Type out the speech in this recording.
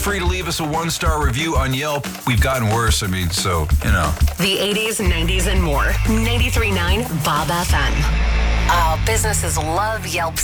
free to leave us a 1-star review on Yelp. We've gotten worse. I mean, so, you know. The 80s, 90s, and more. 93.9 Bob FM. Oh, businesses love Yelp